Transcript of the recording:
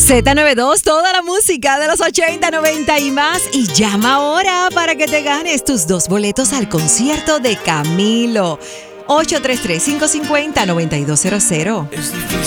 Z92, toda la música de los 80, 90 y más. Y llama ahora para que te ganes tus 2 boletos al concierto de Camilo. 833-550-9200. Es difícil